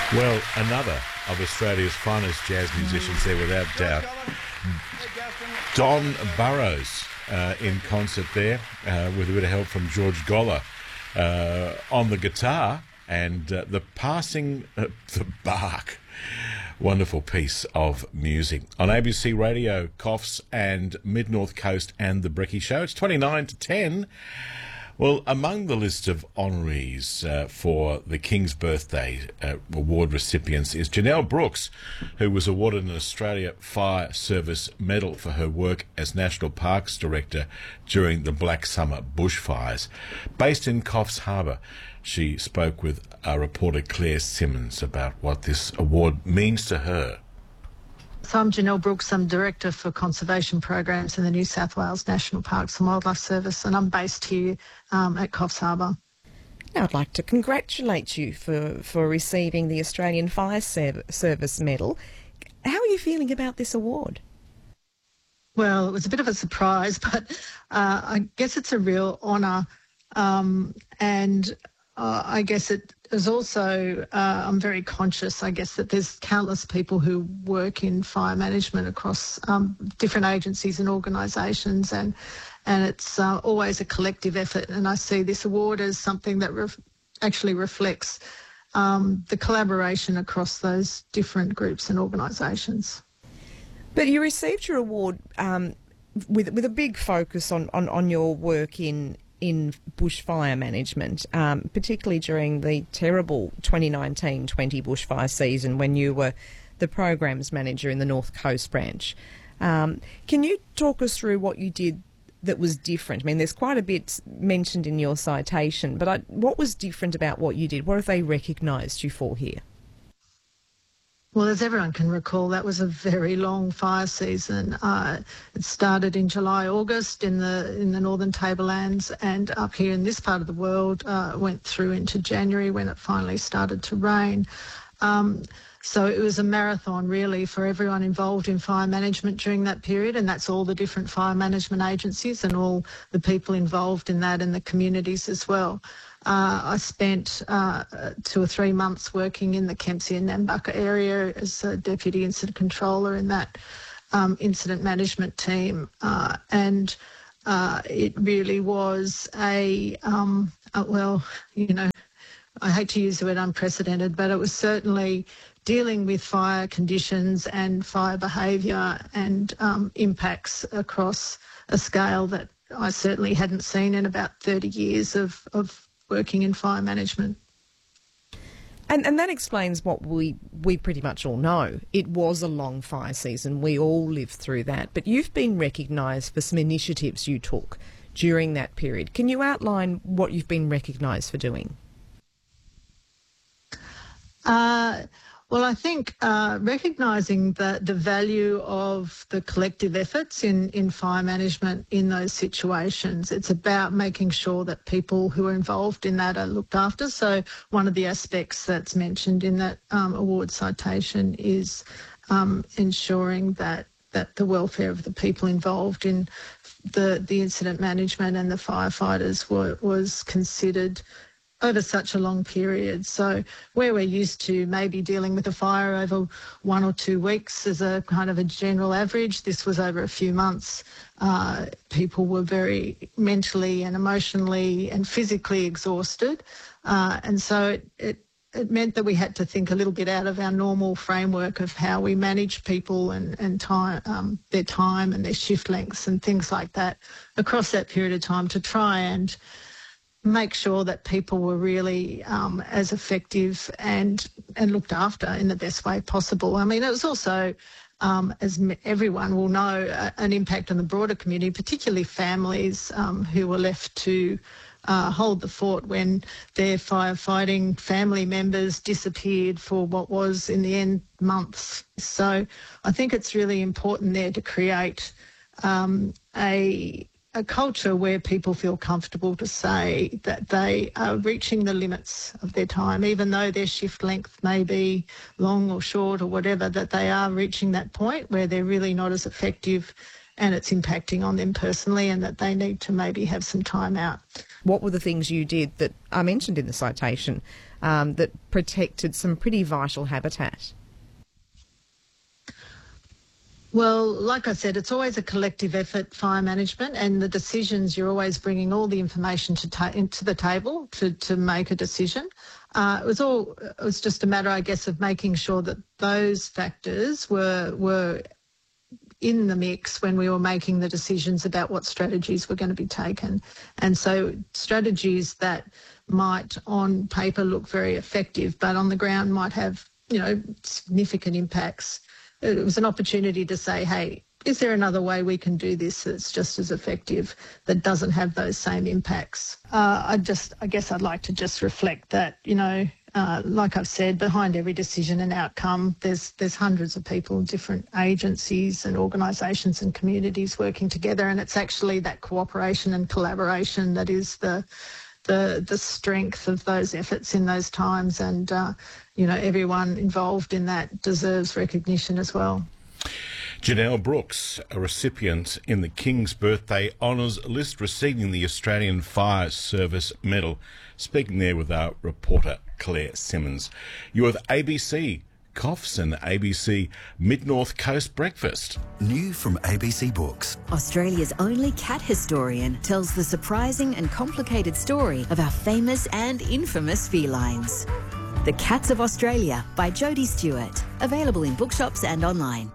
Well, another of Australia's finest jazz musicians there, without doubt. Don Burrows in concert there with a bit of help from George Goller on the guitar, and the passing the bark. Wonderful piece of music. On ABC Radio, Coffs and Mid-North Coast and The Brecky Show. It's 29 to 10. Well, among the list of honorees for the King's Birthday Award recipients is Janelle Brooks, who was awarded an Australia Fire Service Medal for her work as National Parks Director during the Black Summer bushfires. Based in Coffs Harbour, she spoke with our reporter Claire Simmons about what this award means to her. So I'm Janelle Brooks. I'm Director for Conservation Programs in the New South Wales National Parks and Wildlife Service, and I'm based here at Coffs Harbour. Now, I'd like to congratulate you for receiving the Australian Fire Service Medal. How are you feeling about this award? Well, it was a bit of a surprise, but I guess it's a real honour, and I guess it is also, I'm very conscious, I guess, that there's countless people who work in fire management across different agencies and organisations, and it's always a collective effort. And I see this award as something that actually reflects the collaboration across those different groups and organisations. But you received your award with a big focus on your work in bushfire management, particularly during the terrible 2019-20 bushfire season when you were the programs manager in the North Coast branch. Can you talk us through what you did that was different? I mean, there's quite a bit mentioned in your citation, but what was different about what you did? What have they recognised you for here? Well, as everyone can recall, that was a very long fire season. It started in July, August in the northern tablelands, and up here in this part of the world went through into January when it finally started to rain. So it was a marathon really for everyone involved in fire management during that period, and that's all the different fire management agencies and all the people involved in that and the communities as well. I spent 2 or 3 months working in the Kempsey and Nambucca area as a Deputy Incident Controller in that incident management team, and it really was well, you know, I hate to use the word unprecedented, but it was certainly dealing with fire conditions and fire behaviour and impacts across a scale that I certainly hadn't seen in about 30 years of working in fire management. And that explains what we pretty much all know. It was a long fire season. We all lived through that. But you've been recognised for some initiatives you took during that period. Can you outline what you've been recognised for doing? Well, I think recognising the value of the collective efforts in fire management in those situations. It's about making sure that people who are involved in that are looked after. So one of the aspects that's mentioned in that award citation is ensuring that the welfare of the people involved in the incident management and the firefighters was considered over such a long period. So where we're used to maybe dealing with a fire over 1 or 2 weeks as a kind of a general average, this was over a few months. People were very mentally and emotionally and physically exhausted. And so it meant that we had to think a little bit out of our normal framework of how we manage people and time, their time and their shift lengths and things like that across that period of time to try and make sure that people were really as effective and looked after in the best way possible. I mean, it was also, as everyone will know, an impact on the broader community, particularly families who were left to hold the fort when their firefighting family members disappeared for what was, in the end, months. So I think it's really important there to create a culture where people feel comfortable to say that they are reaching the limits of their time, even though their shift length may be long or short or whatever, that they are reaching that point where they're really not as effective and it's impacting on them personally, and that they need to maybe have some time out. What were the things you did that are mentioned in the citation that protected some pretty vital habitat? Well, like I said, it's always a collective effort, fire management, and the decisions, you're always bringing all the information into the table to make a decision. It was just a matter, I guess, of making sure that those factors were in the mix when we were making the decisions about what strategies were going to be taken. And so strategies that might on paper look very effective, but on the ground might have, significant impacts. It was an opportunity to say, hey, is there another way we can do this that's just as effective, that doesn't have those same impacts? I guess I'd like to just reflect that, like I've said, behind every decision and outcome, there's hundreds of people, different agencies and organisations and communities working together, and it's actually that cooperation and collaboration that is the strength of those efforts in those times, and everyone involved in that deserves recognition as well. Janelle Brooks, a recipient in the King's Birthday Honours List, receiving the Australian Fire Service Medal, speaking there with our reporter Claire Simmons. You're with ABC Coughs and ABC Mid-North Coast Breakfast. New from ABC Books. Australia's only cat historian tells the surprising and complicated story of our famous and infamous felines. The Cats of Australia by Jodie Stewart. Available in bookshops and online.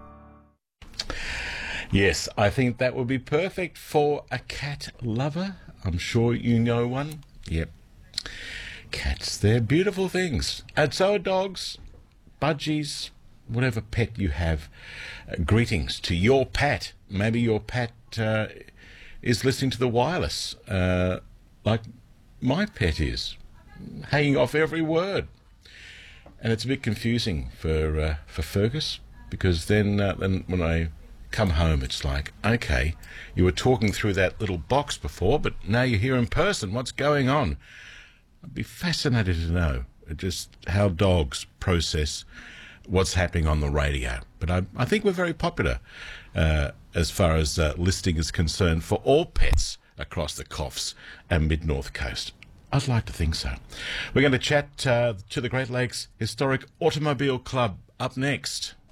Yes, I think that would be perfect for a cat lover. I'm sure you know one. Yep. Cats, they're beautiful things. And so are dogs, budgies, whatever pet you have. Greetings to your pet. Maybe your pet is listening to the wireless, like my pet is, hanging off every word. And it's a bit confusing for Fergus, because then when I come home, it's like, okay, you were talking through that little box before, but now you're here in person. What's going on? I'd be fascinated to know just how dogs process what's happening on the radio. But I think we're very popular as far as listing is concerned for all pets across the Coughs and Mid-North Coast. I'd like to think so. We're going to chat to the Great Lakes Historic Automobile Club up next.